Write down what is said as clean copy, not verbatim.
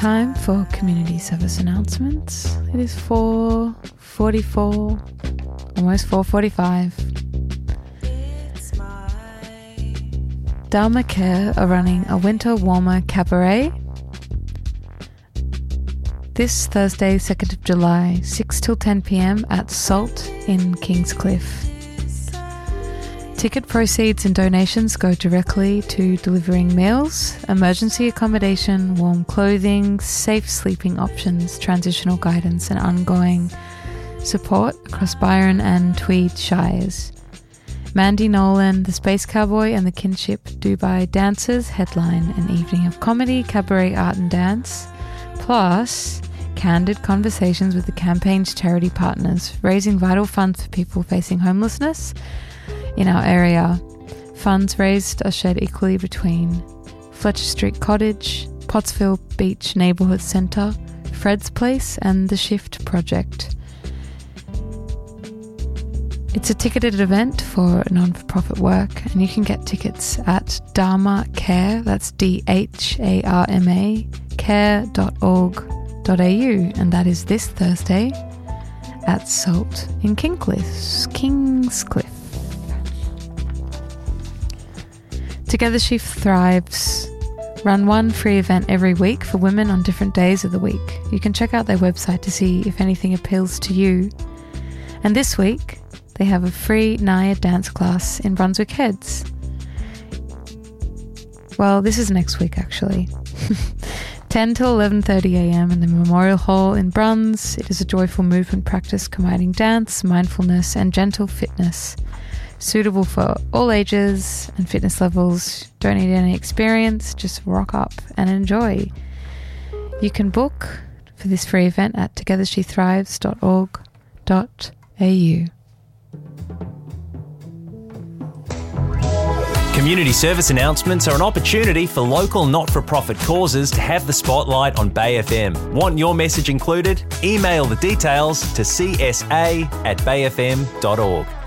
Time for community service announcements. It is 4:44, almost 4:45. Dharma Care are running a winter warmer cabaret this Thursday, 2nd of July, 6 till 10 p.m. at Salt in Kingscliff. Ticket proceeds and donations go directly to delivering meals, emergency accommodation, warm clothing, safe sleeping options, transitional guidance and ongoing support across Byron and Tweed Shires. Mandy Nolan, the Space Cowboy and the Kinship Dubai Dancers headline an evening of comedy, cabaret, art and dance, plus candid conversations with the campaign's charity partners, raising vital funds for people facing homelessness in our area. Funds raised are shared equally between Fletcher Street Cottage, Pottsville Beach Neighbourhood Centre, Fred's Place and the Shift Project. It's a ticketed event for non-for-profit work and you can get tickets at Dharma Care, that's DHARMA, care.org.au, and that is this Thursday at Salt in Kingscliff. Together She Thrives run one free event every week for women on different days of the week. You can check out their website to see if anything appeals to you. And this week, they have a free Naya dance class in Brunswick Heads. Well, this is next week actually. 10 till 11:30am in the Memorial Hall in Bruns. It is a joyful movement practice combining dance, mindfulness and gentle fitness. Suitable for all ages and fitness levels. Don't need any experience, just rock up and enjoy. You can book for this free event at togethershethrives.org.au. Community service announcements are an opportunity for local not-for-profit causes to have the spotlight on Bay FM. Want your message included? Email the details to csa@bayfm.org.